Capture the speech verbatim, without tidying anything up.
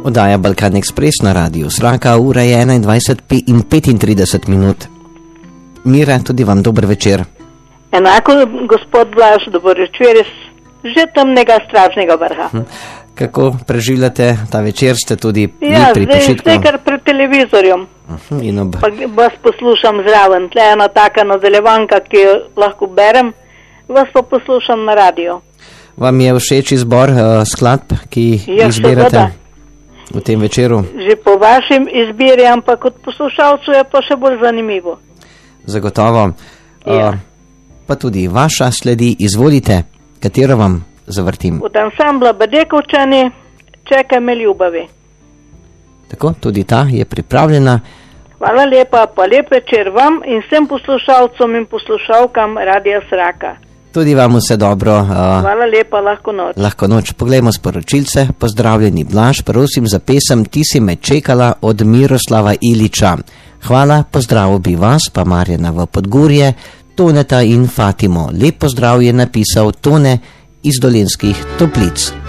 Oddaja Balkan Ekspres na radiju Sraka, ura je enaindvajset in petintrideset minut. Mira, tudi vam dober večer. Enako, gospod Blaž, dober večer iz že temnega Stražnega vrha. Hm. Kako preživljate ta večer, ste tudi ja, vi pri počitku? Ja, zdaj kar pred televizorjem. Uh-huh, in ob... Pa vas poslušam zraven, tle ena taka nadaljevanka, ki jo lahko berem, vas pa poslušam na radio. Vam je všeč izbor uh, skladb, ki ja, izbirate seveda. V tem večeru? Že po vašem izbiri, ampak kot poslušalcu je pa še bolj zanimivo. Zagotovo. Ja. Uh, pa tudi vaša sledi, izvolite, katero vam zavrtim. Od ansambla Bedekovčani, Čekaj me ljubavi. Tako, tudi ta je pripravljena. Hvala lepa, pa lep večer vam in vsem poslušalcom in poslušalkam Radia Sraka. Tudi vam vse dobro. Uh, Hvala lepa, lahko noč. Lahko noč. Poglejmo sporočilce. Pozdravljeni Blaž, prosim za pesem Ti si me čekala od Miroslava Iliča. Hvala, pozdrav bi vas, pa Marjana v Podgorje, Toneta in Fatimo. Lep pozdrav je napisal Tone iz Dolenjskih Toplic.